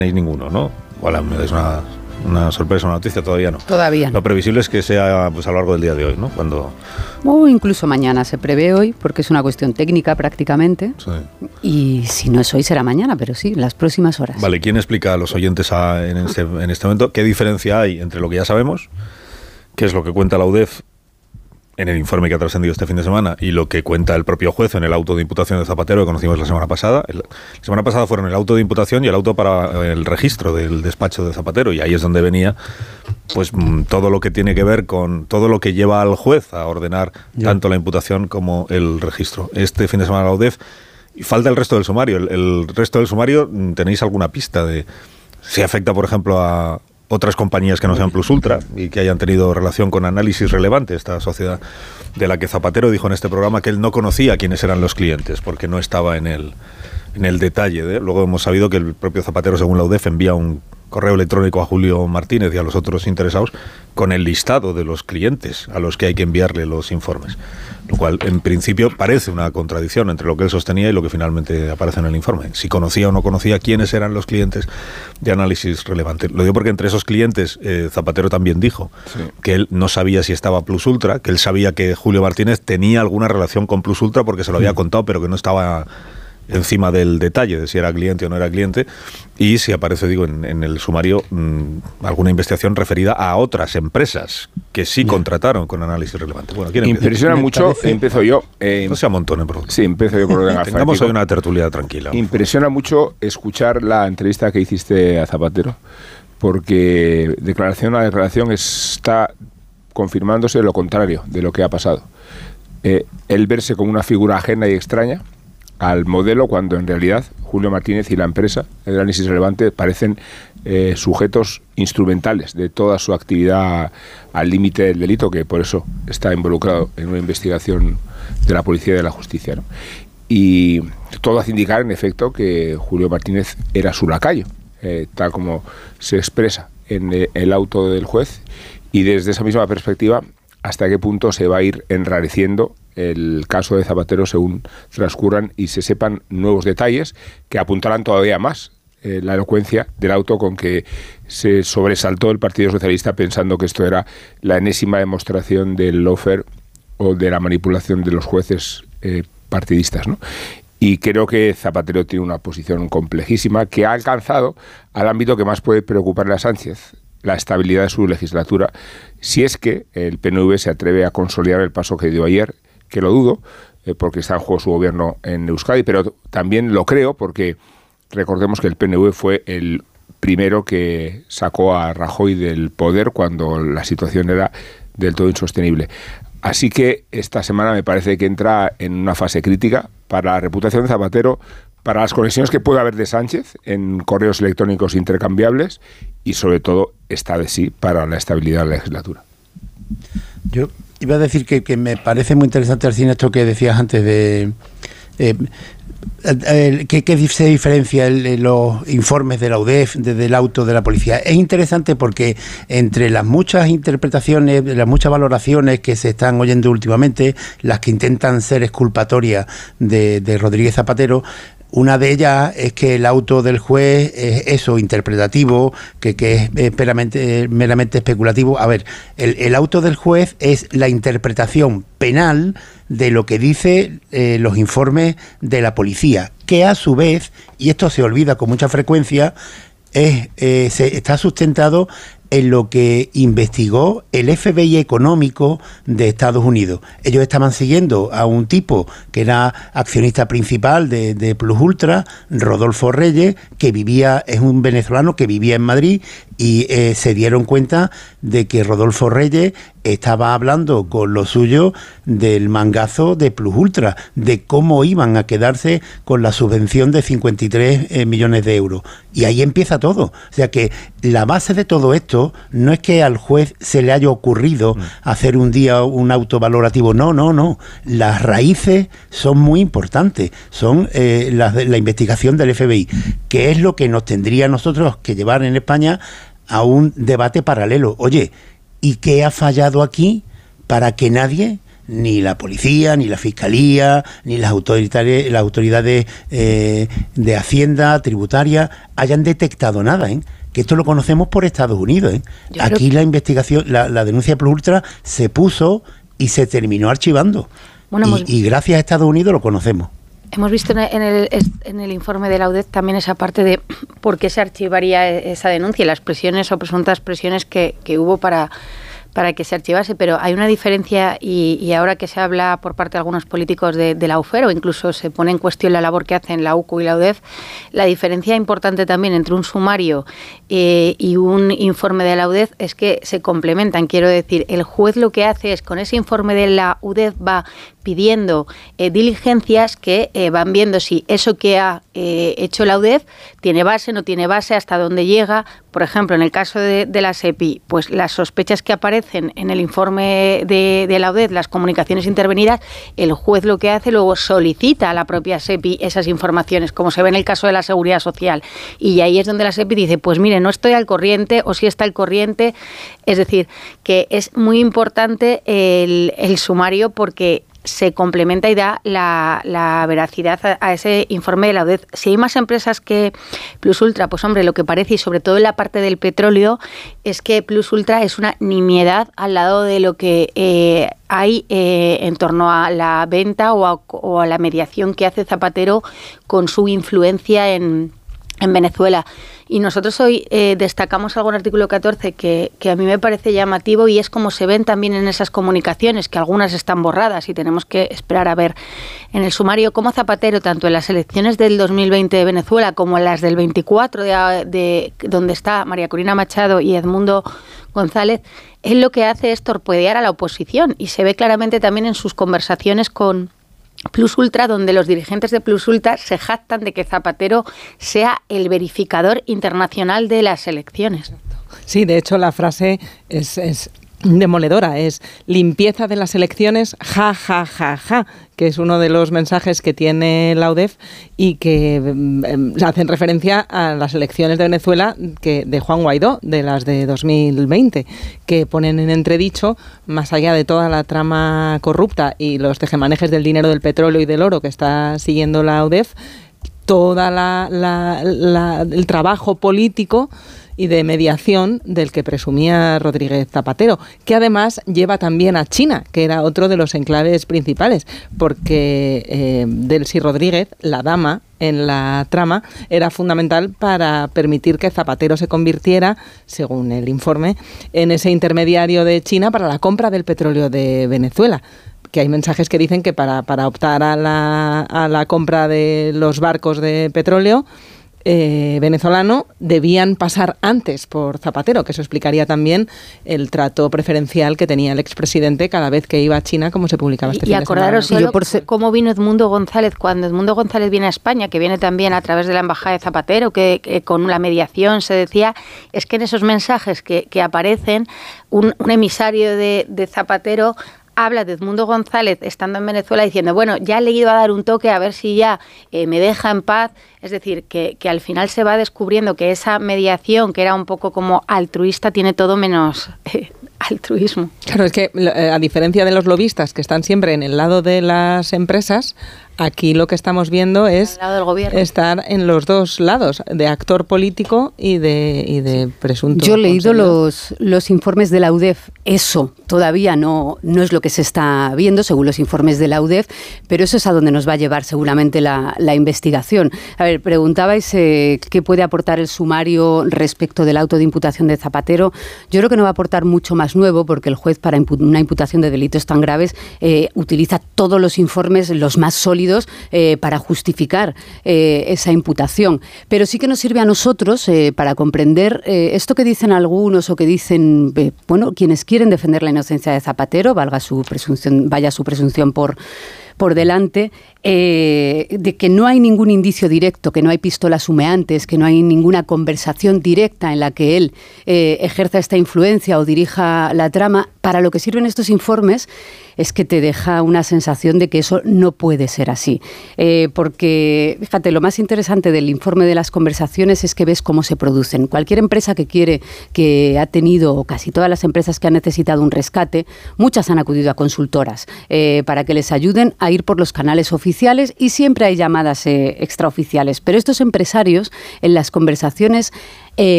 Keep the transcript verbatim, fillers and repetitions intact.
hay ninguno, ¿no? Igual es una, una sorpresa, una noticia, todavía no. Todavía no. Lo previsible es que sea pues, a lo largo del día de hoy, ¿no? Cuando... O incluso mañana se prevé hoy, porque es una cuestión técnica prácticamente. Sí. Y si no es hoy, será mañana, pero sí, en las próximas horas. Vale, ¿quién explica a los oyentes a, en, este, en este momento qué diferencia hay entre lo que ya sabemos, qué es lo que cuenta la U D E F en el informe que ha trascendido este fin de semana y lo que cuenta el propio juez en el auto de imputación de Zapatero que conocimos la semana pasada? El, la semana pasada fueron el auto de imputación y el auto para el registro del despacho de Zapatero, y ahí es donde venía pues todo lo que tiene que ver con todo lo que lleva al juez a ordenar ya. tanto la imputación como el registro. Este fin de semana la U D E F, y falta el resto del sumario. El, el resto del sumario, ¿tenéis alguna pista de si afecta, por ejemplo, a otras compañías que no sean Plus Ultra y que hayan tenido relación con análisis relevante? Esta sociedad de la que Zapatero dijo en este programa que él no conocía quiénes eran los clientes porque no estaba en el, en el detalle de... Luego hemos sabido que el propio Zapatero, según la U D E F, envía un correo electrónico a Julio Martínez y a los otros interesados con el listado de los clientes a los que hay que enviarle los informes, lo cual en principio parece una contradicción entre lo que él sostenía y lo que finalmente aparece en el informe. Si conocía o no conocía quiénes eran los clientes de análisis relevante. Lo digo porque entre esos clientes eh, Zapatero también dijo sí. que él no sabía si estaba Plus Ultra, que él sabía que Julio Martínez tenía alguna relación con Plus Ultra porque se lo había contado, pero que no estaba encima del detalle de si era cliente o no era cliente, y si aparece, digo, en, en el sumario mmm, alguna investigación referida a otras empresas que sí yeah. contrataron con análisis relevante. Bueno, ¿quién impresiona empieza? mucho, empiezo yo. Eh, no se amontonen, por favor. Sí, empiezo yo con el Tengamos hoy una tertulia tranquila. Impresiona mucho escuchar la entrevista que hiciste a Zapatero, porque declaración a declaración está confirmándose lo contrario de lo que ha pasado. Eh, él verse como una figura ajena y extraña al modelo, cuando en realidad Julio Martínez y la empresa, el análisis relevante, parecen eh, sujetos instrumentales de toda su actividad al límite del delito, que por eso está involucrado en una investigación de la policía y de la justicia, ¿no? Y todo hace indicar, en efecto, que Julio Martínez era su lacayo, eh, tal como se expresa en eh, el auto del juez, y desde esa misma perspectiva, hasta qué punto se va a ir enrareciendo el caso de Zapatero según transcurran y se sepan nuevos detalles que apuntarán todavía más eh, la elocuencia del auto con que se sobresaltó el Partido Socialista pensando que esto era la enésima demostración del lawfare o de la manipulación de los jueces eh, partidistas, ¿no? Y creo que Zapatero tiene una posición complejísima que ha alcanzado al ámbito que más puede preocuparle a Sánchez, la estabilidad de su legislatura, si es que el P N V se atreve a consolidar el paso que dio ayer, que lo dudo, eh, porque está en juego su gobierno en Euskadi, pero también lo creo porque recordemos que el P N V fue el primero que sacó a Rajoy del poder cuando la situación era del todo insostenible. Así que esta semana me parece que entra en una fase crítica para la reputación de Zapatero, para las conexiones que puede haber de Sánchez en correos electrónicos intercambiables y sobre todo está de sí para la estabilidad de la legislatura. Yo iba a decir que, que me parece muy interesante, Alcina, esto que decías antes de... Eh, ¿Qué, ¿Qué se diferencia el, el, los informes de la U D E F desde el auto de la policía? Es interesante porque entre las muchas interpretaciones, las muchas valoraciones que se están oyendo últimamente, las que intentan ser exculpatorias de, de Rodríguez Zapatero, una de ellas es que el auto del juez es eso, interpretativo, que, que es meramente, meramente especulativo. A ver, el, el auto del juez es la interpretación penal de lo que dice eh, los informes de la policía, que a su vez, y esto se olvida con mucha frecuencia, es, eh, se, está sustentado en lo que investigó el F B I económico de Estados Unidos. Ellos estaban siguiendo a un tipo que era accionista principal de, de Plus Ultra, Rodolfo Reyes, que vivía, es un venezolano que vivía en Madrid, y eh, se dieron cuenta de que Rodolfo Reyes estaba hablando con lo suyo del mangazo de Plus Ultra, de cómo iban a quedarse con la subvención de cincuenta y tres eh, millones de euros. Y ahí empieza todo. O sea que la base de todo esto no es que al juez se le haya ocurrido mm. hacer un día un auto valorativo. No, no, no. Las raíces son muy importantes. Son eh, la, la investigación del F B I, que es lo que nos tendría a nosotros que llevar en España a un debate paralelo. Oye, ¿y qué ha fallado aquí para que nadie ni la policía, ni la fiscalía, ni las autoridades, las autoridades eh, de Hacienda, tributaria, hayan detectado nada, ¿eh? Que esto lo conocemos por Estados Unidos, ¿eh? Aquí creo... la investigación, la, la denuncia Plus Ultra se puso y se terminó archivando. Bueno, y, hemos... y gracias a Estados Unidos lo conocemos. Hemos visto en el, en el informe de la U D E F también esa parte de por qué se archivaría esa denuncia y las presiones o presuntas presiones que, que hubo para, para que se archivase, pero hay una diferencia y, y ahora que se habla por parte de algunos políticos de, de la UFER o incluso se pone en cuestión la labor que hacen la U C U y la U D E F, la diferencia importante también entre un sumario eh, y un informe de la U D E F es que se complementan. Quiero decir, el juez lo que hace es con ese informe de la U D E F va pidiendo eh, diligencias que eh, van viendo si eso que ha eh, hecho la U D E F tiene base, no tiene base, hasta dónde llega. Por ejemplo, en el caso de, de la SEPI, pues las sospechas que aparecen en el informe de, de la U D E F, las comunicaciones intervenidas, el juez lo que hace luego solicita a la propia SEPI esas informaciones, como se ve en el caso de la Seguridad Social. Y ahí es donde la SEPI dice, pues mire, no estoy al corriente o sí está al corriente. Es decir, que es muy importante el, el sumario porque se complementa y da la, la veracidad a, a ese informe de la U D E F. Si hay más empresas que Plus Ultra, pues hombre, lo que parece, y sobre todo en la parte del petróleo, es que Plus Ultra es una nimiedad al lado de lo que eh, hay eh, en torno a la venta o a, o a la mediación que hace Zapatero con su influencia en, en Venezuela. Y nosotros hoy eh, destacamos algo en el artículo catorce que, que a mí me parece llamativo y es como se ven también en esas comunicaciones, que algunas están borradas y tenemos que esperar a ver en el sumario cómo Zapatero, tanto en las elecciones del dos mil veinte de Venezuela como en las del veinticuatro, de, de donde está María Corina Machado y Edmundo González, él lo que hace es torpedear a la oposición y se ve claramente también en sus conversaciones con Plus Ultra, donde los dirigentes de Plus Ultra se jactan de que Zapatero sea el verificador internacional de las elecciones. Sí, de hecho la frase es, es demoledora, es limpieza de las elecciones, ja, ja, ja, ja, que es uno de los mensajes que tiene la U D E F y que eh, hacen referencia a las elecciones de Venezuela que de Juan Guaidó, de las de dos mil veinte, que ponen en entredicho, más allá de toda la trama corrupta y los tejemanejes del dinero del petróleo y del oro que está siguiendo la U D E F, toda la, la, la el trabajo político y de mediación del que presumía Rodríguez Zapatero, que además lleva también a China, que era otro de los enclaves principales, porque eh, Delcy Rodríguez, la dama en la trama, era fundamental para permitir que Zapatero se convirtiera, según el informe, en ese intermediario de China para la compra del petróleo de Venezuela. Que hay mensajes que dicen que para, para optar a la, a la compra de los barcos de petróleo Eh, venezolano debían pasar antes por Zapatero, que eso explicaría también el trato preferencial que tenía el expresidente cada vez que iba a China, como se publicaba este y, fin y de semana. acordaros solo cómo vino Edmundo González, cuando Edmundo González viene a España, que viene también a través de la embajada de Zapatero, que, que con la mediación se decía, es que en esos mensajes que, que aparecen, un, un emisario de, de Zapatero habla de Edmundo González estando en Venezuela diciendo, bueno, ya le he ido a dar un toque a ver si ya eh, me deja en paz. Es decir, que, que al final se va descubriendo que esa mediación, que era un poco como altruista, tiene todo menos eh, altruismo. Claro, es que a diferencia de los lobistas que están siempre en el lado de las empresas, aquí lo que estamos viendo es estar en los dos lados, de actor político y de, y de presunto. Yo he leído los, los informes de la U D E F. Eso todavía no, no es lo que se está viendo, según los informes de la U D E F, pero eso es a donde nos va a llevar seguramente la, la investigación. A ver, preguntabais eh, qué puede aportar el sumario respecto del auto de imputación de Zapatero. Yo creo que no va a aportar mucho más nuevo, porque el juez, para impu- una imputación de delitos tan graves, eh, utiliza todos los informes, los más sólidos, eh, para justificar eh, esa imputación. Pero sí que nos sirve a nosotros eh, para comprender eh, esto que dicen algunos o que dicen, eh, bueno, quienes quieren defender la inocencia de Zapatero, valga su presunción, vaya su presunción por por delante, eh, de que no hay ningún indicio directo, que no hay pistolas humeantes, que no hay ninguna conversación directa en la que él eh, ejerza esta influencia o dirija la trama, para lo que sirven estos informes es que te deja una sensación de que eso no puede ser así. Eh, porque, fíjate, lo más interesante del informe de las conversaciones es que ves cómo se producen. Cualquier empresa que quiere, que ha tenido, o casi todas las empresas que han necesitado un rescate, muchas han acudido a consultoras eh, para que les ayuden a ir por los canales oficiales, y siempre hay llamadas eh, extraoficiales. Pero estos empresarios, en las conversaciones, eh,